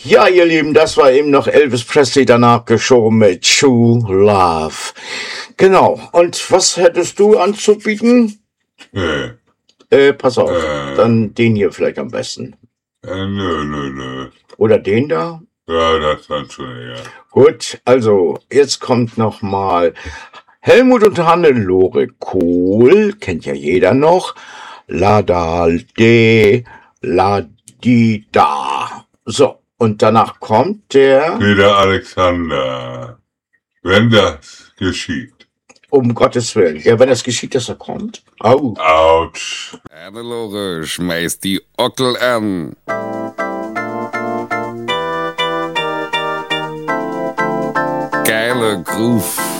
Ja, ihr Lieben, das war eben noch Elvis Presley, danach geschoben mit True Love. Genau, und was hättest du anzubieten? Pass auf, dann den hier vielleicht am besten. Nö. Oder den da? Ja, das dann schon, ja. Gut, also jetzt kommt noch mal Helmut und Hannelore Kohl, kennt ja jeder noch. La da de, la di da. So, und danach kommt der... Peter Alexander, wenn das geschieht. Um Gottes Willen. Ja, wenn das geschieht, dass er kommt. Au. Autsch. Hannelore, schmeiß die Ockel an. Geile Groove.